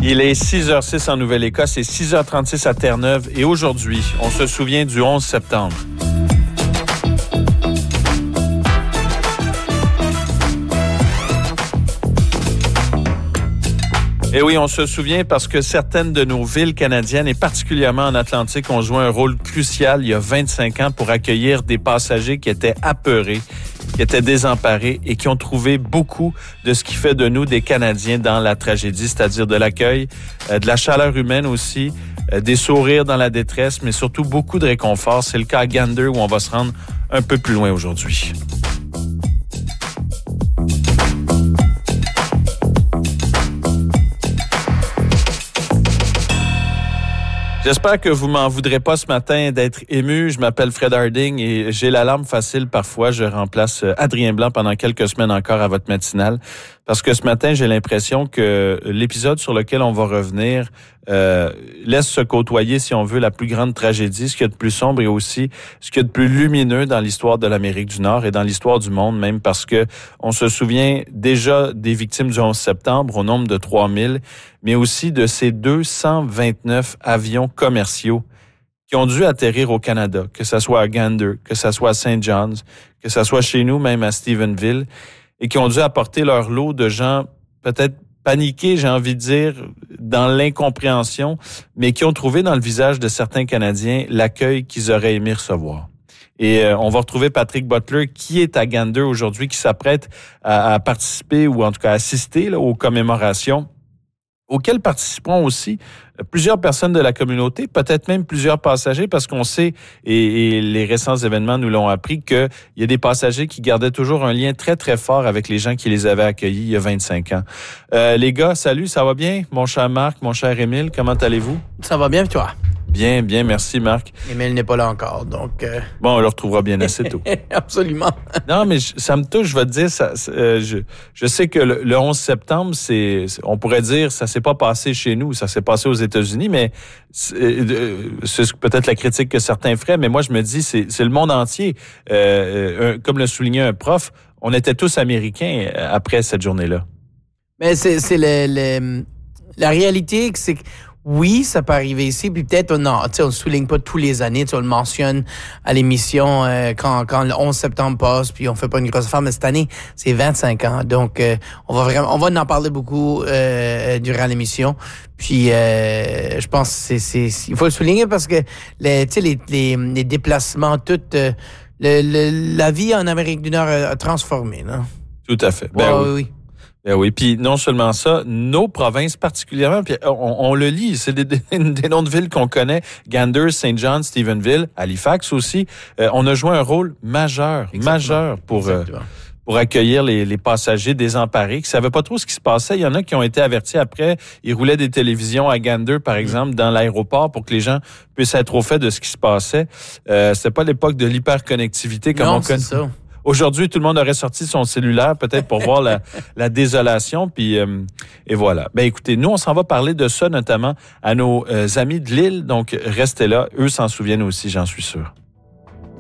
Il est 6h06 en Nouvelle-Écosse et 6h36 à Terre-Neuve. Et aujourd'hui, on se souvient du 11 septembre. Et oui, on se souvient parce que certaines de nos villes canadiennes, et particulièrement en Atlantique, ont joué un rôle crucial il y a 25 ans pour accueillir des passagers qui étaient apeurés, qui étaient désemparés et qui ont trouvé beaucoup de ce qui fait de nous des Canadiens dans la tragédie, c'est-à-dire de l'accueil, de la chaleur humaine aussi, des sourires dans la détresse, mais surtout beaucoup de réconfort. C'est le cas à Gander où on va se rendre un peu plus loin aujourd'hui. J'espère que vous m'en voudrez pas ce matin d'être ému. Je m'appelle Fred Harding et j'ai la larme facile parfois. Je remplace Adrien Blanc pendant quelques semaines encore à votre matinale. Parce que ce matin, j'ai l'impression que l'épisode sur lequel on va revenir laisse se côtoyer, si on veut, la plus grande tragédie, ce qu'il y a de plus sombre et aussi ce qu'il y a de plus lumineux dans l'histoire de l'Amérique du Nord et dans l'histoire du monde même, parce que on se souvient déjà des victimes du 11 septembre au nombre de 3000, mais aussi de ces 229 avions commerciaux qui ont dû atterrir au Canada, que ça soit à Gander, que ça soit à St. John's, que ça soit chez nous, même à Stephenville, et qui ont dû apporter leur lot de gens peut-être paniqués, j'ai envie de dire, dans l'incompréhension, mais qui ont trouvé dans le visage de certains Canadiens l'accueil qu'ils auraient aimé recevoir. Et on va retrouver Patrick Butler, qui est à Gander aujourd'hui, qui s'apprête à participer ou en tout cas assister là, aux commémorations, auxquelles participeront aussi plusieurs personnes de la communauté, peut-être même plusieurs passagers, parce qu'on sait, et les récents événements nous l'ont appris, qu'il y a des passagers qui gardaient toujours un lien très, très fort avec les gens qui les avaient accueillis il y a 25 ans. Les gars, salut, ça va bien? Mon cher Marc, mon cher Émile, comment allez-vous? Ça va bien, toi? Bien, bien, merci Marc. Émile n'est pas là encore, donc... Bon, on le retrouvera bien assez tôt. Absolument. Non, mais ça me touche, je vais te dire, je sais que le 11 septembre, on pourrait dire, ça s'est pas passé chez nous, ça s'est passé aux États-Unis, mais c'est peut-être la critique que certains feraient, mais moi je me dis, c'est le monde entier. Comme le soulignait un prof, on était tous Américains après cette journée-là. Mais c'est la réalité, c'est que oui, ça peut arriver ici, puis peut-être, non, on ne souligne pas tous les années, on le mentionne à l'émission quand le 11 septembre passe, puis on fait pas une grosse affaire, mais cette année, c'est 25 ans, donc on va en parler beaucoup durant l'émission, puis je pense que il faut le souligner parce que les déplacements, la vie en Amérique du Nord a transformé, non? Tout à fait. Oui. Ben oui, puis non seulement ça, nos provinces particulièrement, puis on le lit, c'est des noms de villes qu'on connaît, Gander, St. John, Stephenville, Halifax aussi. On a joué un rôle majeur pour accueillir les passagers désemparés qui savaient pas trop ce qui se passait. Il y en a qui ont été avertis après. Ils roulaient des télévisions à Gander, par exemple, dans l'aéroport pour que les gens puissent être au fait de ce qui se passait. C'était pas l'époque de l'hyperconnectivité comme on connaît. C'est ça. Aujourd'hui, tout le monde aurait sorti son cellulaire peut-être pour voir la désolation, puis et voilà. Ben écoutez, nous on s'en va parler de ça notamment à nos amis de Lille, donc restez là, eux s'en souviennent aussi, j'en suis sûr.